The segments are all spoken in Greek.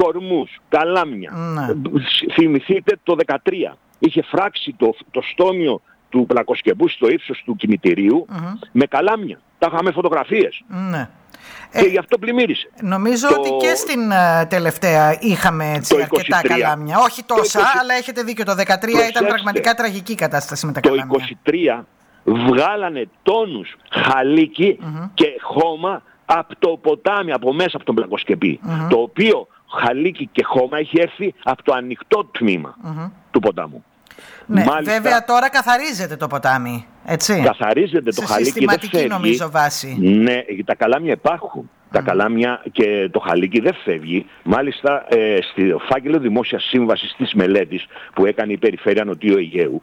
κορμούς, καλάμια. Θυμηθείτε το 2013. Είχε φράξει το στόμιο του Πλακοσκεπού στο ύψος του κημητηρίου με καλάμια. Τα είχαμε φωτογραφίες. Και γι' αυτό πλημμύρισε. Νομίζω ότι και στην τελευταία είχαμε έτσι αρκετά καλάμια. Όχι τόσα, αλλά έχετε δίκιο. Το 2013 ήταν πραγματικά τραγική η κατάσταση με τα καλάμια. Το 2023 βγάλανε τόνους χαλίκι και χώμα από το ποτάμι, από μέσα από τον Πλακοσκεπή. Το οποίο χαλίκι και χώμα έχει έρθει από το ανοιχτό τμήμα του ποτάμου. Ναι, μάλιστα, βέβαια τώρα καθαρίζεται το ποτάμι, έτσι. Καθαρίζεται το χαλίκι. Συστηματική νομίζω βάση. Ναι, τα καλάμια υπάρχουν. Τα καλάμια και το χαλίκι δεν φεύγει. Μάλιστα στη φάκελο δημόσιας σύμβασης της μελέτης που έκανε η Περιφέρεια Νοτιού Αιγαίου,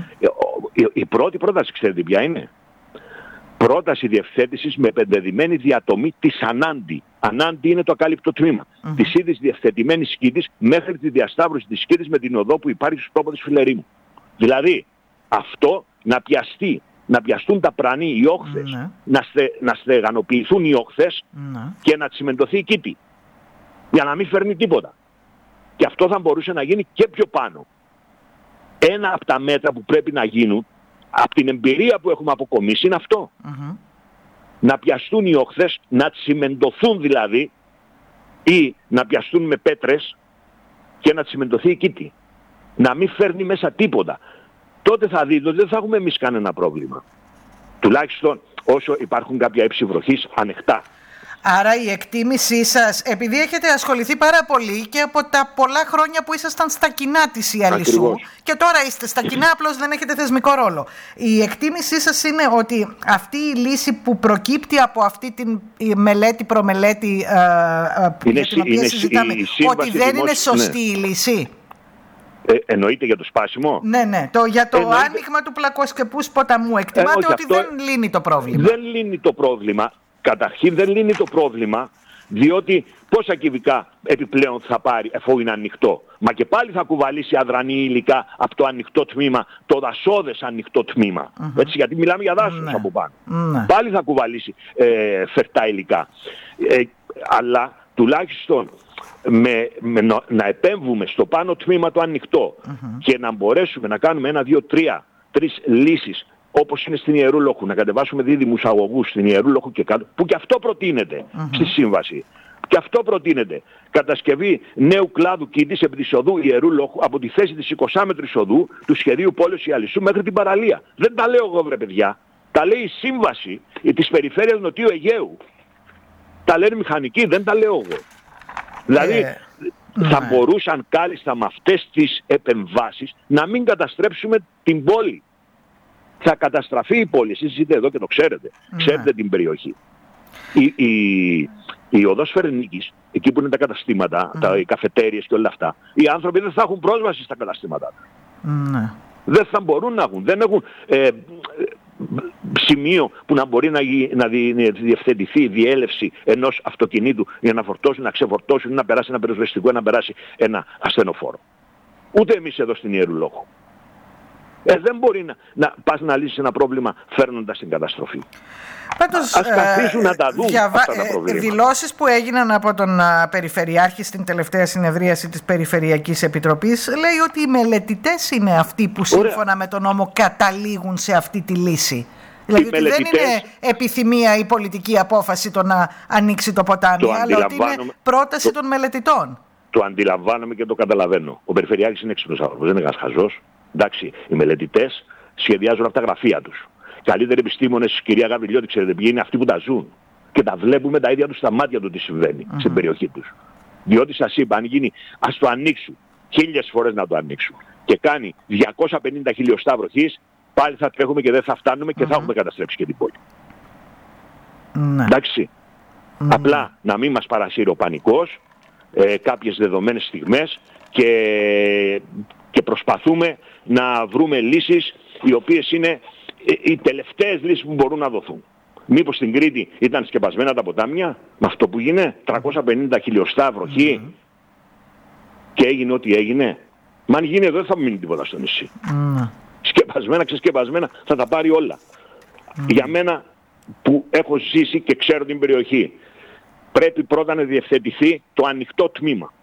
η πρώτη πρόταση ξέρετε ποια είναι? Πρόταση διευθέτησης με επενδεδημένη διατομή της Ανάντι. Ανάντι είναι το ακάλυπτο τμήμα. Της ήδης διευθετημένης σκήτης μέχρι τη διασταύρωση της σκήτης με την οδό που υπάρχει στους τόπο της Φιλερήμου. Δηλαδή αυτό να πιαστούν τα πρανή, οι όχθες, να στεγανοποιηθούν οι όχθες και να τσιμεντωθεί η κήτη. Για να μην φέρνει τίποτα. Και αυτό θα μπορούσε να γίνει και πιο πάνω. Ένα από τα μέτρα που πρέπει να γίνουν, από την εμπειρία που έχουμε αποκομίσει, είναι αυτό. Να πιαστούν οι όχθες, να τσιμεντωθούν δηλαδή, ή να πιαστούν με πέτρες και να τσιμεντωθεί η κήτη. Να μην φέρνει μέσα τίποτα. Τότε θα δείτε ότι δεν θα έχουμε εμείς κανένα πρόβλημα. Τουλάχιστον όσο υπάρχουν κάποια ύψη βροχής ανοιχτά. Άρα η εκτίμησή σας, επειδή έχετε ασχοληθεί πάρα πολύ και από τα πολλά χρόνια που ήσασταν στα κοινά της Ιαλισσού και τώρα είστε στα κοινά, απλώς δεν έχετε θεσμικό ρόλο. Η εκτίμησή σας είναι ότι αυτή η λύση που προκύπτει από αυτή τη μελέτη προμελέτη για την οποία συζητάμε, ότι δεν είναι σωστή η λύση? Εννοείται για το σπάσιμο? Ναι, για το άνοιγμα του Πλακοσκεπού ποταμού. Εκτιμάτε ότι δεν λύνει το πρόβλημα? Δεν λύνει το πρόβλημα. Καταρχήν δεν λύνει το πρόβλημα, διότι πόσα κυβικά επιπλέον θα πάρει εφόσον είναι ανοιχτό? Μα και πάλι θα κουβαλήσει αδρανή υλικά από το ανοιχτό τμήμα, το δασόδες ανοιχτό τμήμα. Έτσι, γιατί μιλάμε για δάσος από πάνω. Πάλι θα κουβαλήσει φερτά υλικά. Αλλά τουλάχιστον να επέμβουμε στο πάνω τμήμα το ανοιχτό και να μπορέσουμε να κάνουμε 1, 2, 3 λύσεις, όπως είναι στην Ιερούλοχου, να κατεβάσουμε δίδυμους αγωγούς στην Ιερούλοχου και κάτω, που και αυτό προτείνεται στη σύμβαση. Και αυτό προτείνεται. Κατασκευή νέου κλάδου κήτης επί της οδού Ιερούλοχου από τη θέση της 20μέτρου οδού του σχεδίου πόλεως Ιαλισσού μέχρι την παραλία. Δεν τα λέω εγώ, βρε παιδιά. Τα λέει η σύμβαση της Περιφέρειας Νοτιού Αιγαίου. Τα λένε μηχανικοί, δεν τα λέω εγώ. Δηλαδή θα μπορούσαν κάλλιστα με αυτές τις επεμβάσεις να μην καταστρέψουμε την πόλη. Θα καταστραφεί η πόλη. Εσείς είστε εδώ και το ξέρετε. Ξέρετε την περιοχή. Η οδός Φερνίκης, εκεί που είναι τα καταστήματα, οι καφετέριες και όλα αυτά, οι άνθρωποι δεν θα έχουν πρόσβαση στα καταστήματά. Δεν θα μπορούν να έχουν. Δεν έχουν σημείο που να μπορεί να διευθετηθεί η διέλευση ενός αυτοκινήτου για να φορτώσουν, να ξεφορτώσουν, να περάσει ένα πυροσβεστικό, να περάσει ένα ασθενοφόρο. Ούτε εμείς εδώ στην Ιερούλοχο. Δεν μπορεί να πας να λύσεις ένα πρόβλημα φέρνοντας την καταστροφή. Πάντως, ας καθίσουν να τα δουν αυτά τα προβλήματα. Δηλώσεις που έγιναν από τον Περιφερειάρχη στην τελευταία συνεδρίαση της Περιφερειακής Επιτροπής λέει ότι οι μελετητές είναι αυτοί που σύμφωνα με τον νόμο καταλήγουν σε αυτή τη λύση. Δηλαδή ότι δεν είναι επιθυμία η πολιτική απόφαση το να ανοίξει το ποτάμι, αλλά ότι είναι πρόταση των μελετητών. Το αντιλαμβάνομαι και το καταλαβαίνω. Ο Περιφερειάρχης είναι έξυπνος άνθρωπος, δεν είναι ένας χαζός. Εντάξει, οι μελετητές σχεδιάζουν από τα γραφεία τους. Καλύτεροι επιστήμονες, κυρία Γαβριλιώτη, ξέρετε ποιοι είναι? Αυτοί που τα ζουν. Και τα βλέπουμε τα ίδια τους στα μάτια του τι συμβαίνει στην περιοχή τους. Διότι σας είπα, αν γίνει, ας το ανοίξουν 1000 φορές να το ανοίξουν και κάνει 250 χιλιοστά βροχής, πάλι θα τρέχουμε και δεν θα φτάνουμε και θα έχουμε καταστρέψει και την πόλη. Εντάξει. Απλά να μην μας παρασύρει ο πανικός κάποιες δεδομένες στιγμές και προσπαθούμε να βρούμε λύσεις οι οποίες είναι οι τελευταίες λύσεις που μπορούν να δοθούν. Μήπως στην Κρήτη ήταν σκεπασμένα τα ποτάμια με αυτό που γίνεται, 350 χιλιοστά βροχή και έγινε ό,τι έγινε? Μα αν γίνει εδώ δεν θα μείνει τίποτα στο νησί. Σκεπασμένα, ξεσκεπασμένα, θα τα πάρει όλα. Για μένα που έχω ζήσει και ξέρω την περιοχή, πρέπει πρώτα να διευθετηθεί το ανοιχτό τμήμα.